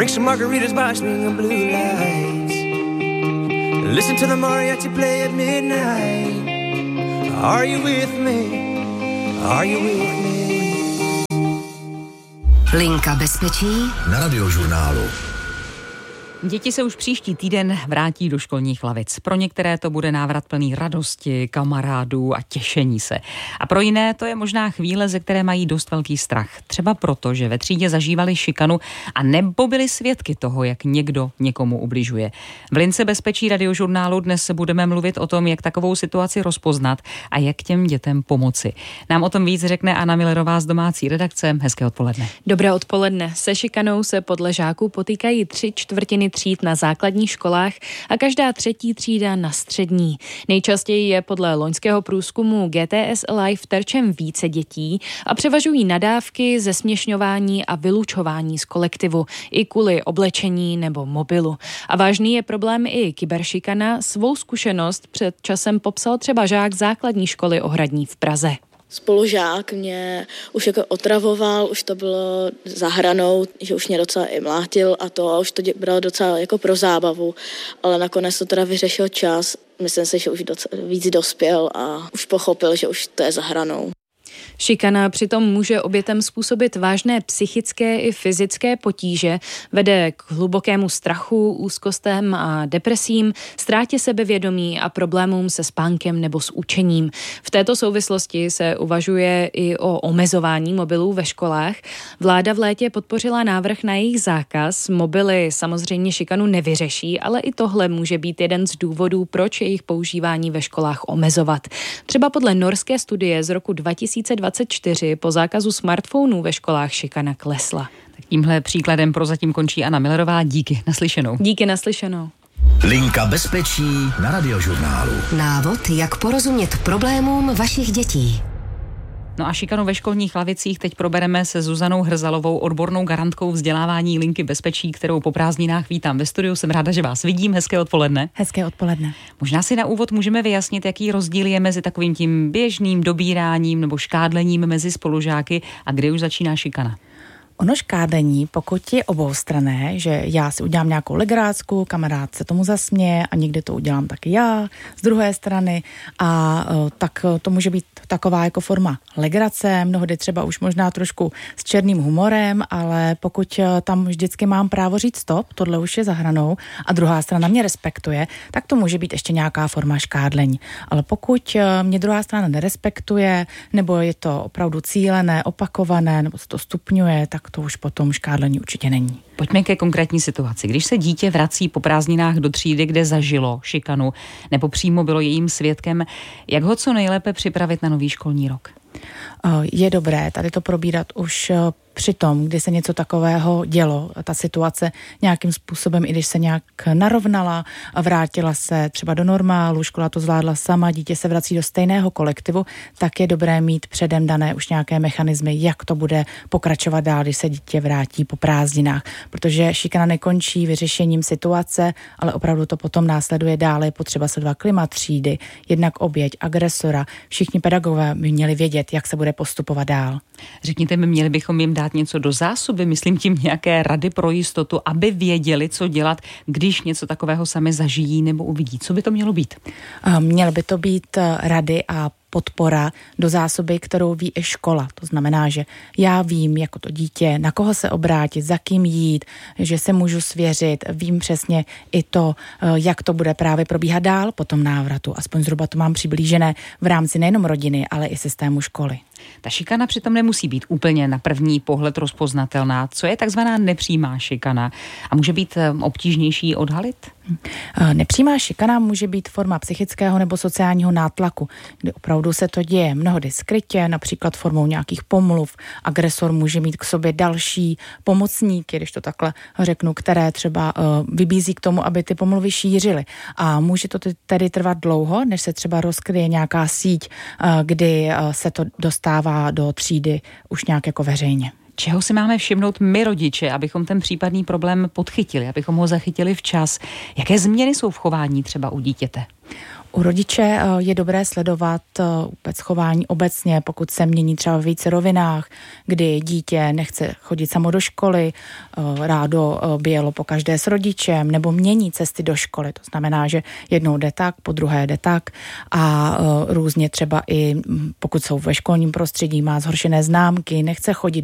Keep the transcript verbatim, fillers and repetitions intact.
Drink some margaritas by string of blue lights. Listen to the mariachi play at midnight. Are you with me? Are you with me? Linka bezpečí na Radiožurnálu. Děti se už příští týden vrátí do školních lavic. Pro některé to bude návrat plný radosti, kamarádů a těšení se. A pro jiné to je možná chvíle, ze které mají dost velký strach. Třeba proto, že ve třídě zažívali šikanu a nebo byli svědky toho, jak někdo někomu ubližuje. V Lince bezpečí Radiožurnálu dnes se budeme mluvit o tom, jak takovou situaci rozpoznat a jak těm dětem pomoci. Nám o tom víc řekne Anna Millerová z domácí redakce. Hezké odpoledne. Dobré odpoledne. Se šikanou se podle žáků potýkají tři čtvrtiny tříd na základních školách a každá třetí třída na střední. Nejčastěji je podle loňského průzkumu G T S Live terčem více dětí a převažují nadávky, zesměšňování a vylučování z kolektivu i kvůli oblečení nebo mobilu. A vážný je problém i kyberšikana. Svou zkušenost před časem popsal třeba žák základní školy Ohradní v Praze. Spolužák mě už jako otravoval, už to bylo za hranou, že už mě docela i mlátil a to, a už to bral docela jako pro zábavu, ale nakonec to teda vyřešil čas. Myslím si, že už docela víc dospěl a už pochopil, že už to je za hranou. Šikana přitom může obětem způsobit vážné psychické i fyzické potíže, vede k hlubokému strachu, úzkostem a depresím, ztrátě sebevědomí a problémům se spánkem nebo s učením. V této souvislosti se uvažuje i o omezování mobilů ve školách. Vláda v létě podpořila návrh na jejich zákaz. Mobily samozřejmě šikanu nevyřeší, ale i tohle může být jeden z důvodů, proč jejich používání ve školách omezovat. Třeba podle norské studie z roku dva tisíce dvacet čtyři po zákazu smartphonů ve školách šikana klesla. Tak tímhle příkladem prozatím končí Anna Millerová. Díky, naslyšenou. Díky, naslyšenou. Linka bezpečí na Radiožurnálu. Návod, jak porozumět problémům vašich dětí. No a šikanu ve školních lavicích teď probereme se Zuzanou Hrzalovou, odbornou garantkou vzdělávání Linky bezpečí, kterou po prázdninách vítám ve studiu. Jsem ráda, že vás vidím. Hezké odpoledne. Hezké odpoledne. Možná si na úvod můžeme vyjasnit, jaký rozdíl je mezi takovým tím běžným dobíráním nebo škádlením mezi spolužáky a kdy už začíná šikana. Ono škádlení, pokud je oboustranné, že já si udělám nějakou legraci, kamarád se tomu zasměje a někdy to udělám taky já z druhé strany a tak to může být taková jako forma legrace, mnohdy třeba už možná trošku s černým humorem, ale pokud tam vždycky mám právo říct stop, tohle už je za hranou a druhá strana mě respektuje, tak to může být ještě nějaká forma škádlení. Ale pokud mě druhá strana nerespektuje, nebo je to opravdu cílené, opakované, nebo se to stupňuje, tak to už potom škádlení určitě není. Pojďme ke konkrétní situaci. Když se dítě vrací po prázdninách do třídy, kde zažilo šikanu, nebo přímo bylo jejím svědkem, jak ho co nejlépe připravit na nový školní rok? Je dobré tady to probírat už při tom, kdy se něco takového dělo, ta situace nějakým způsobem, i když se nějak narovnala a vrátila se třeba do normálu, škola to zvládla sama, dítě se vrací do stejného kolektivu, tak je dobré mít předem dané už nějaké mechanismy, jak to bude pokračovat dál, když se dítě vrátí po prázdninách, protože šikana nekončí vyřešením situace, ale opravdu to potom následuje dále, je potřeba sledovat klima třídy, jednak oběť, agresora, všichni pedagogové by měli vědět, jak se bude postupovat dál. Řekněte mi, měli bychom jim dát něco do zásoby, myslím tím nějaké rady pro jistotu, aby věděli, co dělat, když něco takového sami zažijí nebo uvidí. Co by to mělo být? Měly by to být rady a podpora do zásoby, kterou ví i škola. To znamená, že já vím jako to dítě, na koho se obrátit, za kým jít, že se můžu svěřit, vím přesně i to, jak to bude právě probíhat dál po tom návratu. Aspoň zhruba to mám přiblížené v rámci nejenom rodiny, ale i systému školy. Ta šikana přitom nemusí být úplně na první pohled rozpoznatelná. Co je takzvaná nepřímá šikana? A může být obtížnější odhalit? Nepřímá šikana může být forma psychického nebo sociálního nátlaku, kdy opravdu se to děje mnohdy skrytě, například formou nějakých pomluv. Agresor může mít k sobě další pomocníky, když to takhle řeknu, které třeba vybízí k tomu, aby ty pomluvy šířily. A může to tedy trvat dlouho, než se třeba rozkryje nějaká síť, kdy se to dostává do třídy už nějak jako veřejně. Čeho si máme všimnout my rodiče, abychom ten případný problém podchytili, abychom ho zachytili včas? Jaké změny jsou v chování třeba u dítěte? U rodiče je dobré sledovat vůbec chování obecně, pokud se mění třeba v více rovinách, kdy dítě nechce chodit samo do školy, rádo by jelo pokaždé s rodičem, nebo mění cesty do školy. To znamená, že jednou jde tak, po druhé jde tak a různě třeba i pokud jsou ve školním prostředí, má zhoršené známky, nechce chodit